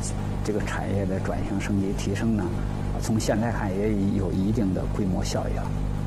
这个产业的转型升级提升呢，从现在看也有一定的规模效益了。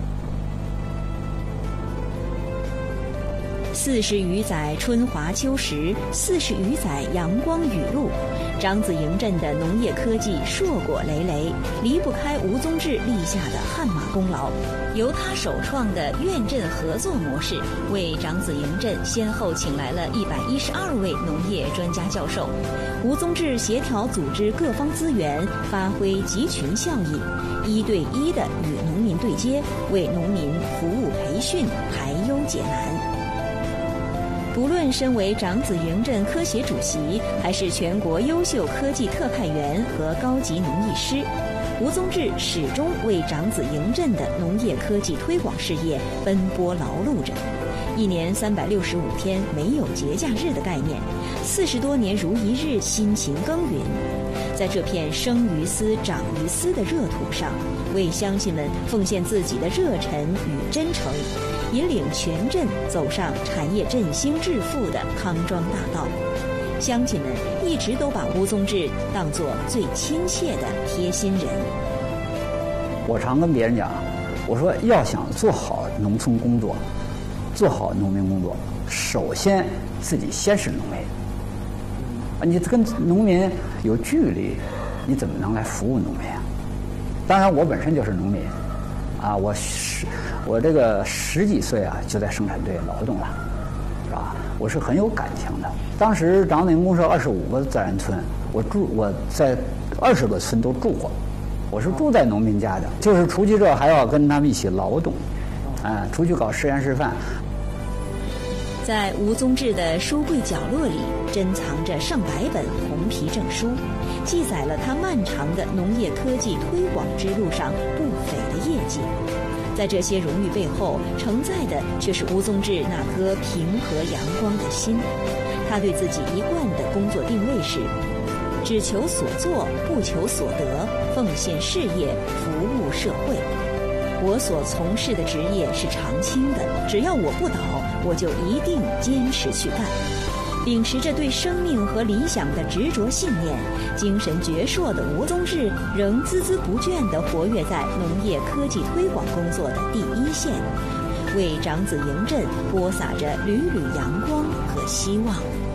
40余载春华秋实，40余载阳光雨露，长子营镇的农业科技硕果累累，离不开吴宗志立下的汗马功劳。由他首创的院镇合作模式，为长子营镇先后请来了112位农业专家教授。吴宗志协调组织各方资源，发挥集群效应，1对1的与农民对接，为农民服务培训，排忧解难。不论身为长子营镇科协主席，还是全国优秀科技特派员和高级农艺师，吴宗志始终为长子营镇的农业科技推广事业奔波劳碌着。1年365天没有节假日的概念，40多年如一日辛勤耕耘，在这片生于斯长于斯的热土上，为乡亲们奉献自己的热忱与真诚，引领全镇走上产业振兴致富的康庄大道。乡亲们一直都把吴宗志当作最亲切的贴心人。 我常跟别人讲，我说要想做好农村工作，做好农民工作，首先自己先是农民。你跟农民有距离，你怎么能来服务农民啊？当然，我本身就是农民，我这个10几岁啊就在生产队劳动了，是吧？我是很有感情的。当时长子营公社25个自然村，我在20个村都住过，我是住在农民家的，就是出去这还要跟他们一起劳动，出去搞实验示范。 在吴宗志的书柜角落里，珍藏着上百本红皮证书，记载了他漫长的农业科技推广之路上不菲的业绩。在这些荣誉背后，承载的却是吴宗志那颗平和阳光的心。他对自己一贯的工作定位是：只求所做，不求所得，奉献事业，服务社会。我所从事的职业是长青的，只要我不倒，我就一定坚持去干。秉持着对生命和理想的执着信念，精神矍铄的吴宗志仍孜孜不倦地活跃在农业科技推广工作的第一线，为长子营镇播撒着缕缕阳光和希望。